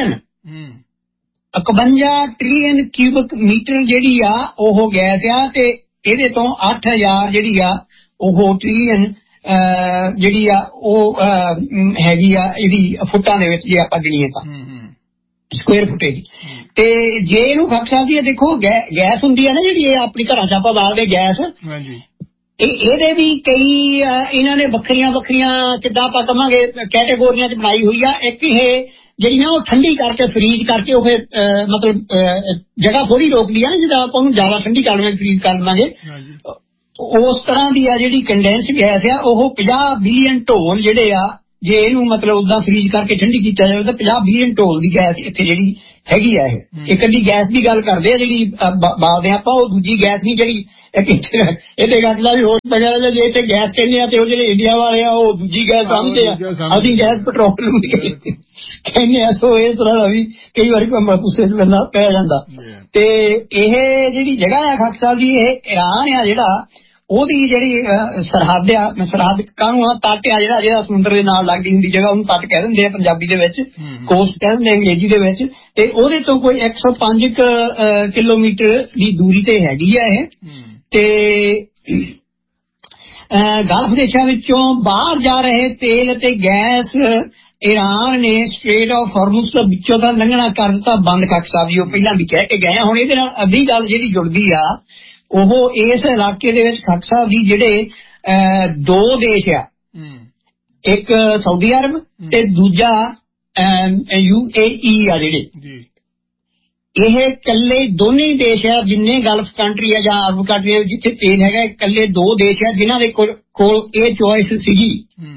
trillion cubic metre ਜਿਹੜੀ ਆ ਉਹ ਗੈਸ ਆ, ਤੇ ਇਹਦੇ ਤੋਂ 8000 ਜਿਹੜੀ ਆ ਉਹ ਟ੍ਰਿਲੀਅਨ ਜਿਹੜੀ ਆ ਉਹ ਹੈਗੀ ਆ ਇਹਦੀ ਫੁੱਟਾਂ ਦੇ ਵਿੱਚ, ਜੇ ਆਪਾਂ ਗਿਣੀਏ ਤਾਂ ਸਕੁਅਰ ਫੁੱਟੇ ਦੀ। ਤੇ ਜੇ ਇਹਨੂੰ ਖਾਕ ਸਾਹਿਬ ਜੀ ਦੇਖੋ ਗੈਸ ਹੁੰਦੀ ਆ ਨਾ ਜਿਹੜੀ ਇਹ ਆਪਣੀ ਘਰਾਂ ਚ ਆਪਾਂ ਬਾਲਦੇ ਗੈਸ, ਇਹਦੇ ਵੀ ਕਈ ਇਹਨਾਂ ਨੇ ਵੱਖਰੀਆਂ ਕਿੱਦਾਂ ਆਪਾਂ ਕਵਾਂਗੇ ਕੈਟੇਗੋਰੀਆਂ ਚ ਬਣਾਈ ਹੋਈ ਆ। ਇੱਕ ਇਹ ਜਿਹੜੀ ਨਾ ਉਹ ਠੰਡੀ ਕਰਕੇ ਫਰੀਜ਼ ਕਰਕੇ ਉਹ ਫਿਰ ਮਤਲਬ ਜਗ੍ਹਾ ਥੋੜੀ ਰੋਕਦੀ ਆ ਨਾ, ਜਿੱਦਾਂ ਆਪਾਂ ਉਹਨੂੰ ਜ਼ਿਆਦਾ ਠੰਡੀ ਕਰ ਲਵਾਂਗੇ ਫਰੀਜ਼ ਕਰ ਲਵਾਂਗੇ, ਉਸ ਤਰ੍ਹਾਂ ਦੀ ਆ ਜਿਹੜੀ ਕੰਡੈਂਸ ਗੈਸ ਆ ਉਹ 50 ਬਿਲੀਅਨ ਢੋਲ ਜਿਹੜੇ ਆ, ਜੇ ਇਹਨੂੰ ਮਤਲਬ ਉਦਾਂ ਫਰੀਜ਼ ਕਰਕੇ ਠੰਡੀ ਕੀਤਾ ਜਾਵੇ ਤਾਂ 50 ਬਿਲੀਅਨ ਢੋਲ ਦੀ ਗੈਸ ਇੱਥੇ ਜਿਹੜੀ ਹੈਗੀ ਆ। ਇਹ ਇਕੱਲੀ ਗੈਸ ਦੀ ਗੱਲ ਕਰਦੇ ਆ ਜਿਹੜੀ ਬਾਲਦੇ ਆਪਾਂ, ਉਹ ਦੂਜੀ ਗੈਸ ਨਹੀਂ ਜਿਹੜੀ ਇਹਦੇ ਗੱਲ ਦਾ ਵੀ ਹੋਰ ਵਗੈਰਾ। ਜੇ ਇੱਥੇ ਗੈਸ ਕਹਿੰਦੇ ਆ ਤੇ ਉਹ ਜਿਹੜੇ ਇੰਡੀਆ ਵਾਲੇ ਆ ਉਹ ਦੂਜੀ ਗੈਸ ਸਮਝਦੇ ਆ, ਅਸੀਂ ਗੈਸ ਪੈਟਰੋਲ ਨੂੰ ਕਹਿੰਦੇ ਆ। ਸੋ ਇਸ ਤਰ੍ਹਾਂ ਦਾ ਵੀ ਕਈ ਵਾਰੀ ਗੁੱਸੇ ਚ ਬੰਦਾ ਪੈ ਜਾਂਦਾ। ਤੇ ਇਹ ਜਿਹੜੀ ਜਗ੍ਹਾ ਆ ਖਾਕ ਸਾਹਿਬ ਜੀ, ਇਹ ਈਰਾਨ ਆ ਜਿਹੜਾ, ਉਹਦੀ ਜਿਹੜੀ ਸਰਹੱਦ ਕਾਹਨੂੰ ਆ, ਤੱਟ ਆ ਜਿਹੜਾ ਸਮੁੰਦਰ ਦੇ ਨਾਲ ਲੱਗਦੀ ਹੁੰਦੀ ਜਗ੍ਹਾ, ਉਹਨੂੰ ਤੱਟ ਕਹਿ ਦਿੰਦੇ ਆ ਪੰਜਾਬੀ ਦੇ ਵਿੱਚ, ਕੋਸਟ ਕਹਿ ਦਿੰਦੇ ਅੰਗਰੇਜ਼ੀ ਦੇ ਵਿੱਚ। ਤੇ ਉਹਦੇ ਤੋਂ ਕੋਈ 105 ਕਿਲੋਮੀਟਰ ਦੀ ਦੂਰੀ ਤੇ ਹੈਗੀ ਆ ਇਹ। ਤੇ ਗਲਫ ਦੇਸ਼ਾਂ ਵਿੱਚੋਂ ਬਾਹਰ ਜਾ ਰਹੇ ਤੇਲ ਅਤੇ ਗੈਸ ਈਰਾਨ ਨੇ ਸਟ੍ਰੇਟ ਆਫ ਹਾਰਮੁਜ਼ ਤੋਂ ਵਿੱਚੋਂ ਤਾਂ ਲੰਘਣਾ ਕਰ ਦਿੱਤਾ ਬੰਦ। ਖਾਕ ਸਾਹਿਬ ਜੀ ਉਹ ਪਹਿਲਾਂ ਵੀ ਕਹਿ ਕੇ ਗਏ। ਹੁਣ ਇਹਦੇ ਨਾਲ ਅੱਧੀ ਗੱਲ ਜਿਹੜੀ ਜੁੜਦੀ ਆ ਉਹ ਇਸ ਇਲਾਕੇ ਦੇ ਵਿੱਚ ਖਾਕ ਸਾਹਿਬ ਜੀ ਜਿਹੜੇ ਦੋ ਦੇਸ਼ ਆ, ਇੱਕ ਸਾਊਦੀ ਅਰਬ ਤੇ ਦੂਜਾ UAE ਆ ਜਿਹੜੇ, ਇਹ ਇਕੱਲੇ ਦੋਨੇ ਦੇਸ਼ ਆ ਜਿੰਨੇ ਗਲਫ ਕੰਟਰੀ ਆ ਜਾਂ ਅਰਬ ਕੰਟਰੀ ਜਿੱਥੇ ਤੇਲ ਹੈਗਾ, ਇਕੱਲੇ ਦੋ ਦੇਸ਼ ਆ ਜਿਨ੍ਹਾਂ ਦੇ ਕੋਲ ਇਹ ਚੋਇਸ ਸੀਗੀ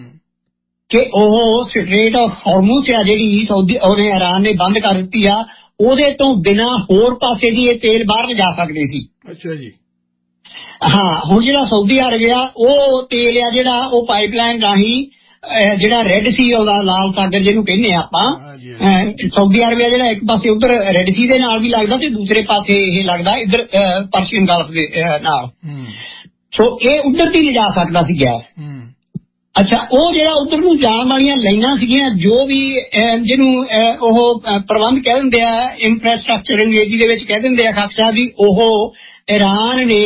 ਕਿ ਉਹ ਸਟ੍ਰੇਟ ਆਫ ਹਾਰਮੁਜ਼ ਆ ਜਿਹੜੀ ਸਾਊਦੀ ਉਹਨੇ ਈਰਾਨ ਨੇ ਬੰਦ ਕਰ ਦਿੱਤੀ ਆ, ਉਹਦੇ ਤੋਂ ਬਿਨਾਂ ਹੋਰ ਪਾਸੇ ਦੀ ਇਹ ਤੇਲ ਬਾਹਰ ਨਹੀਂ ਜਾ ਸਕਦੇ ਸੀ। ਅੱਛਾ ਜੀ। ਹਾਂ, ਹੁਣ ਜਿਹੜਾ ਸਾਊਦੀ ਅਰਬ ਆ ਉਹ ਤੇਲ ਆ ਜਿਹੜਾ ਉਹ ਪਾਈਪਲਾਈਨ ਰਾਹੀਂ ਜਿਹੜਾ ਰੈੱਡ ਸੀ ਉਹਦਾ ਲਾਲ ਸਾਗਰ ਜਿਹਨੂੰ ਕਹਿੰਦੇ ਆ ਆਪਾਂ, ਸਾਊਦੀ ਅਰਬ ਆ ਜਿਹੜਾ ਇੱਕ ਪਾਸੇ ਉਧਰ ਰੈੱਡ ਸੀ ਦੇ ਨਾਲ ਵੀ ਲੱਗਦਾ ਤੇ ਦੂਸਰੇ ਪਾਸੇ ਇਹ ਲੱਗਦਾ ਇੱਧਰ ਪਰਸ਼ੀਅਨ ਗਲਫ ਦੇ ਨਾਲ। ਸੋ ਇਹ ਉਧਰ ਦੀ ਲਿਜਾ ਸਕਦਾ ਸੀ ਗੈਸ। ਅੱਛਾ, ਉਹ ਜਿਹੜਾ ਉਧਰ ਨੂੰ ਜਾਣ ਵਾਲੀਆਂ ਲਾਈਨਾਂ ਸੀਗੀਆਂ ਜੋ ਵੀ ਜਿਹਨੂੰ ਉਹ ਪ੍ਰਬੰਧ ਕਹਿ ਦਿੰਦੇ ਆ, ਇੰਫਰਾਸਟ੍ਰਕਚਰ ਅੰਗਰੇਜ਼ੀ ਦੇ ਵਿੱਚ ਕਹਿ ਦਿੰਦੇ ਆ ਖਾਕ ਸਾਹਿਬ ਜੀ, ਉਹ ਈਰਾਨ ਨੇ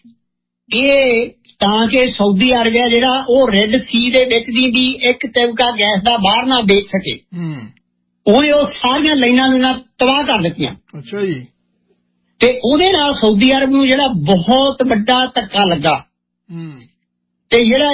ਇਹ ਤਾਂ ਕਿ ਸਾਊਦੀ ਅਰਬ ਜਿਹੜਾ ਉਹ ਰੈੱਡ ਸੀ ਦੇ ਵਿੱਚ ਦੀ ਇੱਕ ਤਿਵਕਾ ਗੈਸ ਦਾ ਬਾਹਰ ਨਾ ਵੇਚ ਸਕੇ, ਉਹਨੇ ਉਹ ਸਾਰੀਆਂ ਲਾਈਨਾਂ ਨੂੰ ਤਬਾਹ ਕਰ ਦਿੱਤੀਆਂ। ਅੱਛਾ ਜੀ। ਤੇ ਉਹਦੇ ਨਾਲ ਸਾਊਦੀ ਅਰਬ ਨੂੰ ਜਿਹੜਾ ਬਹੁਤ ਵੱਡਾ ਧੱਕਾ ਲੱਗਾ। ਤੇ ਜਿਹੜਾ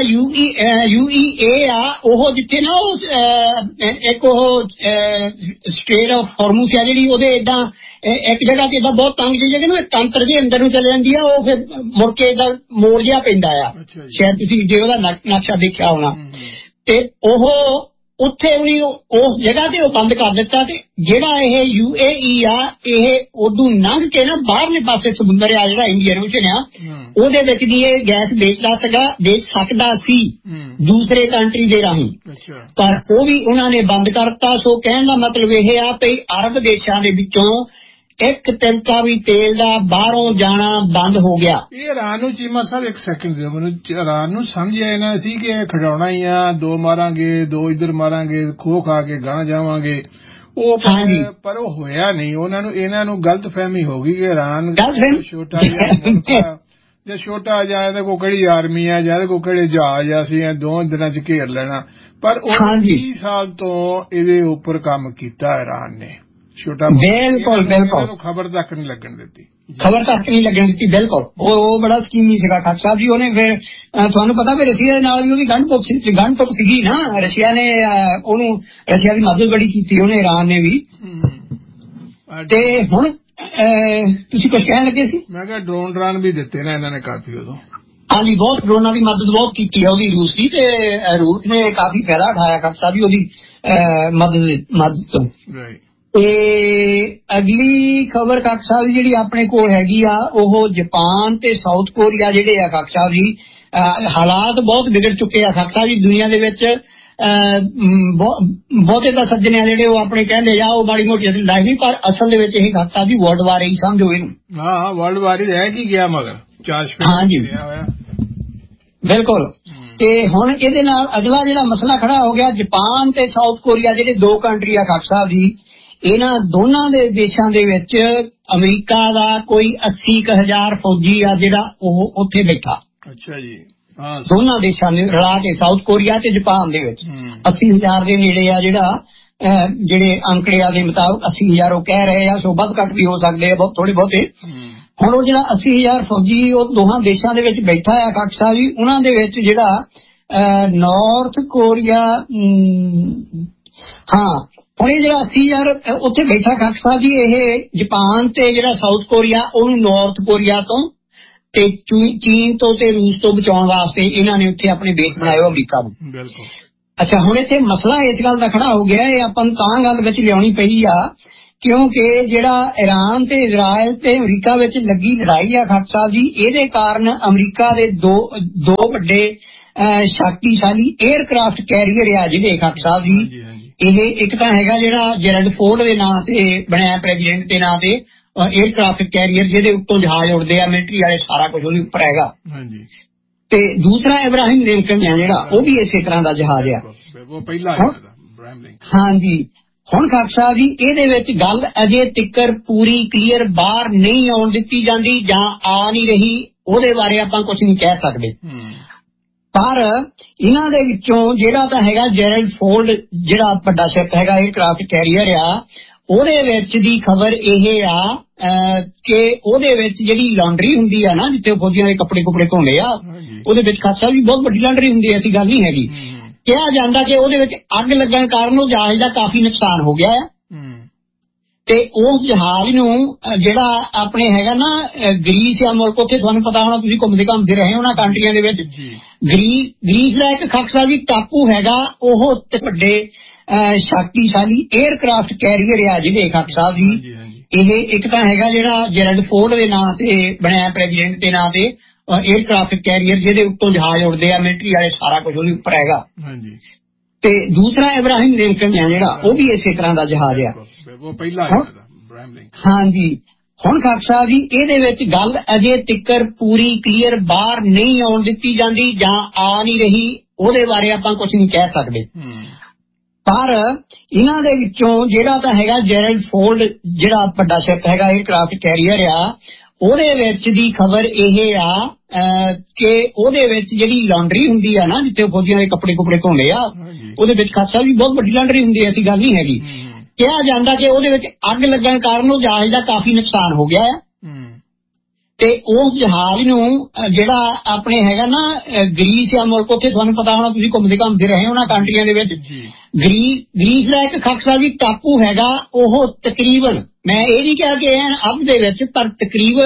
UAE ਆ ਉਹ ਜਿੱਥੇ ਨਾ ਉਹ ਇੱਕ ਉਹ ਸਟ੍ਰੇਟ ਆਫ ਹਾਰਮੁਜ਼ ਆ ਜਿਹੜੀ, ਉਹਦੇ ਏਦਾਂ ਇੱਕ ਜਗ੍ਹਾ ਤੇ ਏਦਾਂ ਬਹੁਤ ਤੰਗ ਜਿਹੀ ਜਗ੍ਹਾ ਨੂੰ ਤੰਤਰ ਦੇ ਅੰਦਰ ਨੂੰ ਚਲੇ ਜਾਂਦੀ ਆ, ਉਹ ਫਿਰ ਮੁੜ ਕੇ ਏਦਾਂ ਮੋੜ ਜਿਹਾ ਪੈਂਦਾ ਆ। ਸ਼ਾਇਦ ਤੁਸੀਂ ਜੇ ਉਹਦਾ ਨਕਸ਼ਾ ਦੇਖਿਆ ਹੋਣਾ। ਤੇ ਉਹ ਉੱਥੇ ਵੀ ਉਸ ਜਗ੍ਹਾ ਤੇ ਉਹ ਬੰਦ ਕਰ ਦਿੱਤਾ। ਤੇ ਜਿਹੜਾ ਇਹ UAE ਆ ਇਹ ਉਦੋਂ ਲੰਘ ਕੇ ਨਾ ਬਾਹਰਲੇ ਪਾਸੇ ਸਮੁੰਦਰ ਆ ਜਿਹੜਾ ਇੰਡੀਅਨ ਓਸ਼ਨ ਆ ਉਹਦੇ ਵਿੱਚ ਦੀ ਇਹ ਗੈਸ ਵੇਚ ਸਕਦਾ ਸੀ ਦੂਸਰੇ ਕੰਟਰੀ ਦੇ ਰਾਹੀਂ, ਪਰ ਉਹ ਵੀ ਉਹਨਾਂ ਨੇ ਬੰਦ ਕਰਤਾ। ਸੋ ਕਹਿਣ ਦਾ ਮਤਲਬ ਇਹ ਆ ਕਿ ਅਰਬ ਦੇਸ਼ਾਂ ਦੇ ਵਿੱਚੋਂ ਇੱਕ ਤਿਲਕਾ ਵੀ ਤੇਲ ਦਾ ਬਾਹਰੋਂ ਜਾਣਾ ਬੰਦ ਹੋ ਗਿਆ। ਇਹ ਈਰਾਨ ਨੂੰ ਚੀਮਾ ਸਾਹਿਬ ਇੱਕ ਸੈਕਿੰਡ ਦਿਓ ਮੈਨੂੰ, ਈਰਾਨ ਨੂੰ ਸਮਝ ਆਇਆ ਨਾ ਸੀ ਕਿ ਖਿਡੌਣਾ ਹੀ ਆ, ਦੋ ਮਾਰਾਂਗੇ ਦੋ ਇੱਧਰ ਮਾਰਾਂਗੇ, ਖੋਹ ਖਾ ਕੇ ਗਾਂ ਜਾਵਾਂਗੇ, ਉਹ ਪਰ ਉਹ ਹੋਇਆ ਨਹੀਂ। ਉਹਨਾਂ ਨੂੰ ਇਹਨਾਂ ਨੂੰ ਗਲਤ ਫਹਿਮੀ ਹੋ ਗਈ ਕਿ ਈਰਾਨ ਛੋਟਾ ਜਿਹਾ ਮੁਲਕ ਆ ਜੇ ਛੋਟਾ ਜਾਂ ਇਹਦੇ ਕੋਲ ਕਿਹੜੀ ਆਰਮੀ ਆ ਜਾਂ ਇਹਦੇ ਕੋਲ ਕਿਹੜੇ ਜਹਾਜ਼ ਆ, ਅਸੀਂ 2 ਦਿਨਾਂ ਚ ਘੇਰ ਲੈਣਾ। ਪਰ ਉਹ 20 ਸਾਲ ਤੋਂ ਇਹਦੇ ਉੱਪਰ ਕੰਮ ਕੀਤਾ ਈਰਾਨ ਨੇ। ਛੋਟਾ ਬਿਲਕੁਲ ਬਿਲਕੁਲ ਖਬਰ ਤੱਕ ਨਹੀਂ ਲੱਗਣ ਦਿੱਤੀ, ਬਿਲਕੁਲ। ਉਹ ਬੜਾ ਸਕੀਮੀ ਸੀਗਾ ਖਾਨ ਸਾਹਿਬ ਜੀ। ਉਹਨੇ ਫਿਰ ਤੁਹਾਨੂੰ ਪਤਾ ਵੀ ਰਸ਼ੀਆ ਦੇ ਨਾਲ ਵੀ ਉਹਦੀ ਗੰਢ ਸੀਗੀ ਨਾ। ਰਸ਼ੀਆ ਨੇ ਉਹਨੂੰ ਰਸ਼ੀਆ ਦੀ ਮਦਦ ਬੜੀ ਕੀਤੀ ਉਹਨੇ, ਈਰਾਨ ਨੇ ਵੀ। ਤੇ ਹੁਣ ਤੁਸੀਂ ਕੁਝ ਕਹਿਣ ਲੱਗੇ ਸੀ? ਮੈਂ ਕਿਹਾ ਡਰੋਨ ਵੀ ਦਿੱਤੇ ਨਾ ਇਹਨਾਂ ਨੇ ਕਾਫੀ ਉਦੋਂ। ਹਾਂਜੀ, ਬਹੁਤ ਡਰੋਨਾਂ ਦੀ ਮਦਦ ਬਹੁਤ ਕੀਤੀ ਹੈ ਉਹਦੀ ਰੂਸ ਦੀ, ਤੇ ਰੂਸ ਨੇ ਕਾਫੀ ਫਾਇਦਾ ਉਠਾਇਆ ਖਾਨ ਸਾਹਿਬ ਜੀ ਉਹਦੀ ਮਦਦ ਤੋਂ। ਤੇ ਅਗਲੀ ਖਬਰ ਕਾਕ ਸਾਹਿਬ ਜੀ ਜਿਹੜੀ ਆਪਣੇ ਕੋਲ ਹੈਗੀ ਆ, ਉਹ ਜਾਪਾਨ ਤੇ ਸਾਊਥ ਕੋਰੀਆ ਜਿਹੜੇ ਆ ਕਾਕ ਸਾਹਿਬ ਜੀ, ਹਾਲਾਤ ਬਹੁਤ ਵਿਗੜ ਚੁੱਕੇ ਆ ਕਾਕ ਸਾਹਿਬ ਜੀ ਦੁਨੀਆ ਦੇ ਵਿੱਚ। ਬਹੁਤੇ ਤਾਂ ਸੱਜਣੇ ਆ ਜਿਹੜੇ ਉਹ ਆਪਣੇ ਕਹਿੰਦੇ ਆ ਉਹ ਮਾੜੀ ਮੋਟੀ ਲੜਾਈ ਨਹੀਂ, ਪਰ ਅਸਲ ਦੇ ਵਿੱਚ ਇਹ ਕਾਕ ਸਾਹਿਬ ਜੀ ਵਰਲਡ ਵਾਰ ਹੀ ਸਮਝੋ ਇਹਨੂੰ। ਹਾਂ, ਵਰਲਡ ਵਾਰ ਹੀ ਰਹਿ ਕੀ ਗਿਆ ਮਗਰ ਹਾਂਜੀ ਬਿਲਕੁਲ। ਤੇ ਹੁਣ ਇਹਦੇ ਨਾਲ ਅਗਲਾ ਜਿਹੜਾ ਮਸਲਾ ਖੜਾ ਹੋ ਗਿਆ, ਜਾਪਾਨ ਤੇ ਸਾਊਥ ਕੋਰੀਆ ਜਿਹੜੇ 2 ਕੰਟਰੀ ਆ ਕਾਕ ਸਾਹਿਬ ਜੀ, ਇਹਨਾਂ ਦੋਨਾਂ ਦੇ ਦੇਸ਼ਾਂ ਦੇ ਵਿੱਚ ਅਮਰੀਕਾ ਦਾ ਕੋਈ 80,000 ਫੌਜੀ ਆ ਜਿਹੜਾ ਉਹ ਉੱਥੇ ਬੈਠਾ। ਅੱਛਾ ਜੀ। ਦੋਨਾਂ ਦੇਸ਼ਾਂ ਨੇ ਰਲਾ ਕੇ, ਸਾਊਥ ਕੋਰੀਆ ਤੇ ਜਾਪਾਨ ਦੇ ਵਿੱਚ 80,000 ਦੇ ਨੇੜੇ ਆ ਜਿਹੜੇ ਅੰਕੜਿਆਂ ਦੇ ਮੁਤਾਬਕ 80,000 ਉਹ ਕਹਿ ਰਹੇ ਆ, ਸੋ ਵੱਧ ਘੱਟ ਵੀ ਹੋ ਸਕਦੇ ਆ ਬਹੁਤ ਥੋੜੇ ਬਹੁਤੇ। ਹੁਣ ਉਹ ਜਿਹੜਾ 80,000 ਫੌਜੀ ਉਹ ਦੋਹਾਂ ਦੇਸ਼ਾਂ ਦੇ ਵਿੱਚ ਬੈਠਾ ਆ ਕਾਕ ਸਾਹਿਬ ਜੀ, ਉਹਨਾਂ ਦੇ ਵਿੱਚ ਜਿਹੜਾ ਨਾਰਥ ਕੋਰੀਆ ਹੁਣ ਇਹ ਜਿਹੜਾ 80,000 ਉੱਥੇ ਬੈਠਾ ਕਾਕ ਸਾਹਿਬ ਜੀ, ਇਹ ਜਾਪਾਨ ਤੇ ਜਿਹੜਾ ਸਾਊਥ ਕੋਰੀਆ ਉਹਨੂੰ ਨਾਰਥ ਕੋਰੀਆ ਤੋਂ ਤੇ ਚੀਨ ਤੋਂ ਤੇ ਰੂਸ ਤੋਂ ਬਚਾਉਣ ਵਾਸਤੇ ਇਹਨਾਂ ਨੇ ਉੱਥੇ ਆਪਣੇ ਬੇਸ ਬਣਾਏ ਅਮਰੀਕਾ ਨੂੰ। ਬਿਲਕੁਲ। ਅੱਛਾ, ਹੁਣ ਇੱਥੇ ਮਸਲਾ ਇਸ ਗੱਲ ਦਾ ਖੜਾ ਹੋ ਗਿਆ, ਇਹ ਆਪਾਂ ਨੂੰ ਤਾਂ ਗੱਲ ਵਿੱਚ ਲਿਆਉਣੀ ਪਈ ਆ ਕਿਉਂਕਿ ਜਿਹੜਾ ਈਰਾਨ ਤੇ ਇਜ਼ਰਾਈਲ ਤੇ ਅਮਰੀਕਾ ਵਿੱਚ ਲੱਗੀ ਲੜਾਈ ਆ ਖਾਨ ਸਾਹਿਬ ਜੀ, ਇਹਦੇ ਕਾਰਨ ਅਮਰੀਕਾ ਦੇ ਦੋ ਵੱਡੇ ਸ਼ਕਤੀਸ਼ਾਲੀ 에ਅਰਕ੍ਰਾਫਟ ਕੈਰੀਅਰ ਆ ਜਿਹੜੇ ਖਾਨ ਸਾਹਿਬ ਜੀ। ਇਹ ਇੱਕ ਤਾਂ ਹੈਗਾ ਜਿਹੜਾ ਜੈਰਲਡ ਫੋਰਡ ਦੇ ਨਾਂ ਤੇ ਬਣਿਆ, ਪ੍ਰੈਜ਼ੀਡੈਂਟ ਦੇ ਨਾਂ ਤੇ 에ਅਰਕ੍ਰਾਫਟ ਕੈਰੀਅਰ, ਜਿਹਦੇ ਉੱਤੋਂ ਜਹਾਜ਼ ਉੱਡਦੇ ਆ, ਮਿਲਟਰੀ ਵਾਲੇ, ਸਾਰਾ ਕੁਝ ਉਹਦੇ ਉੱਪਰ ਹੈਗਾ। ਤੇ ਦੂਸਰਾ ਇਬਰਾਹਿਮ ਲਿੰਕਨ ਆ ਜਿਹੜਾ, ਉਹ ਵੀ ਇਸੇ ਤਰ੍ਹਾਂ ਦਾ ਜਹਾਜ਼ ਆ। ਹਾਂਜੀ। ਹੁਣ ਖਾਨ ਸਾਹਿਬ ਜੀ ਇਹਦੇ ਵਿੱਚ ਗੱਲ ਅਜੇ ਤਿੱਕਰ ਪੂਰੀ ਕਲੀਅਰ ਬਾਹਰ ਨਹੀਂ ਆਉਣ ਦਿੱਤੀ ਜਾਂਦੀ ਜਾਂ ਆ ਨਹੀਂ ਰਹੀ, ਉਹਦੇ ਬਾਰੇ ਆਪਾਂ ਕੁਝ ਨਹੀਂ ਕਹਿ ਸਕਦੇ। ਪਰ ਇਹਨਾਂ ਦੇ ਵਿੱਚੋਂ ਜਿਹੜਾ ਤਾਂ ਹੈਗਾ ਜੈਰਲਡ ਫੋਰਡ, ਜਿਹੜਾ ਵੱਡਾ ਸ਼ਿਪ ਹੈਗਾ 에ਅਰਕ੍ਰਾਫਟ ਕੈਰੀਅਰ ਆ, ਉਹਦੇ ਵਿੱਚ ਦੀ ਖਬਰ ਇਹ ਆ ਕਿ ਉਹਦੇ ਵਿੱਚ ਜਿਹੜੀ ਲਾਂਡਰੀ ਹੁੰਦੀ ਆ ਨਾ, ਜਿੱਥੇ ਫੌਜੀਆਂ ਦੇ ਕੱਪੜੇ ਧੋਂਦੇ ਆ, ਉਹਦੇ ਵਿੱਚ ਖਾਨ ਸਾਹਿਬ ਜੀ ਬਹੁਤ ਵੱਡੀ ਲਾਂਡਰੀ ਹੁੰਦੀ, ਐਸੀ ਗੱਲ ਨਹੀਂ ਹੈਗੀ। ਕਿਹਾ ਜਾਂਦਾ ਕਿ ਉਹਦੇ ਵਿੱਚ ਅੱਗ ਲੱਗਣ ਕਾਰਨ ਉਹ ਜਹਾਜ਼ ਦਾ ਕਾਫੀ ਨੁਕਸਾਨ ਹੋ ਗਿਆ ਹੈ। ਤੇ ਉਸ ਜਹਾਜ਼ ਨੂੰ ਜਿਹੜਾ ਆਪਣੇ ਹੈਗਾ ਨਾ ਗ੍ਰੀਸ ਆ ਮੁਲਕ, ਉੱਥੇ ਤੁਹਾਨੂੰ ਪਤਾ ਹੋਣਾ, ਤੁਸੀਂ ਘੁੰਮਦੇ ਰਹੇ ਉਹਨਾਂ ਕੰਟਰੀਆਂ ਦੇ ਵਿੱਚ, ਗ੍ਰੀਸ ਦਾ ਇੱਕ ਖਾਨ ਸਾਹਿਬ ਜੀ ਟਾਪੂ ਹੈਗਾ, ਉਹ ਵੱਡੇ ਸ਼ਕਤੀਸ਼ਾਲੀ 에ਅਰਕ੍ਰਾਫਟ ਕੈਰੀਅਰ ਆ ਜਿਹੜੇ ਖਾਨ ਸਾਹਿਬ ਜੀ। ਇਹ ਇੱਕ ਤਾਂ ਹੈਗਾ ਜਿਹੜਾ ਜੈਰਲਡ ਫੋਰਡ ਦੇ ਨਾਂ ਤੇ ਬਣਿਆ, ਪ੍ਰੈਜ਼ੀਡੈਂਟ ਦੇ ਨਾਂ ਤੇ 에ਅਰਕ੍ਰਾਫਟ ਕੈਰੀਅਰ, ਜਿਹਦੇ ਉੱਤੋਂ ਜਹਾਜ਼ ਉੱਡਦੇ ਆ, ਮਿਲਟਰੀ ਵਾਲੇ, ਸਾਰਾ ਕੁਝ ਉਹਦੇ ਉੱਪਰ ਹੈਗਾ। ਤੇ ਦੂਸਰਾ ਇਬਰਾਹਿਮ ਲਿੰਕਨ ਆ ਜਿਹੜਾ, ਉਹ ਵੀ ਇਸੇ ਤਰ੍ਹਾਂ ਦਾ ਜਹਾਜ਼ ਆ। ਹਾਂਜੀ। ਹੁਣ ਖਾਨ ਸਾਹਿਬ ਜੀ ਇਹਦੇ ਵਿੱਚ ਗੱਲ ਅਜੇ ਤਿੱਕਰ ਪੂਰੀ ਕਲੀਅਰ ਬਾਹਰ ਨਹੀਂ ਆਉਣ ਦਿੱਤੀ ਜਾਂਦੀ ਜਾਂ ਆ ਨਹੀਂ ਰਹੀ, ਉਹਦੇ ਬਾਰੇ ਆਪਾਂ ਕੁਝ ਨਹੀਂ ਕਹਿ ਸਕਦੇ। ਪਰ ਇਹਨਾਂ ਦੇ ਵਿੱਚੋਂ ਜਿਹੜਾ ਤਾਂ ਹੈਗਾ ਜੈਰਲਡ ਫੋਰਡ, ਜਿਹੜਾ ਵੱਡਾ ਸ਼ਿਪ ਹੈਗਾ 에ਅਰਕ੍ਰਾਫਟ ਕੈਰੀਅਰ ਆ, ਉਹਦੇ ਵਿੱਚ ਦੀ ਖਬਰ ਇਹ ਆ ਕਿ ਉਹਦੇ ਵਿੱਚ ਜਿਹੜੀ ਲਾਂਡਰੀ ਹੁੰਦੀ ਆ ਨਾ, ਜਿੱਥੇ ਫੌਜੀਆਂ ਦੇ ਕੱਪੜੇ ਧੋਂਦੇ ਆ, ਉਹਦੇ ਵਿੱਚ ਖਾਨ ਸਾਹਿਬ ਜੀ ਬਹੁਤ ਵੱਡੀ ਲਾਂਡਰੀ ਹੁੰਦੀ, ਐਸੀ ਗੱਲ ਨਹੀਂ ਹੈਗੀ। ਕਿਹਾ ਜਾਂਦਾ ਕਿ ਉਹਦੇ ਵਿੱਚ ਅੱਗ ਲੱਗਣ ਕਾਰਨ ਉਹ ਜਹਾਜ਼ ਦਾ ਕਾਫੀ ਨੁਕਸਾਨ ਹੋ ਗਿਆ ਹੈ। ਤੇ ਉਸ ਜਹਾਜ਼ ਨੂੰ ਜਿਹੜਾ ਆਪਣੇ ਹੈਗਾ ਨਾ ਗ੍ਰੀਸ ਆ ਮੁਲਕ, ਉੱਥੇ ਤੁਹਾਨੂੰ ਪਤਾ ਹੋਣਾ, ਤੁਸੀਂ ਘੁੰਮਦੇ ਰਹੇ ਉਹਨਾਂ ਕੰਟਰੀਆਂ ਦੇ ਵਿੱਚ, ਗ੍ਰੀਸ ਦਾ ਇੱਕ ਖਾਨ ਸਾਹਿਬ ਜੀ ਟਾਪੂ ਹੈਗਾ, ਉਹ ਤਕਰੀਬਨ, ਮੈਂ ਇਹ ਨਹੀਂ ਕਿਹਾ ਕਿ ਅੱਧ ਦੇ ਵਿੱਚ, ਪਰ ਤਕਰੀਬਨ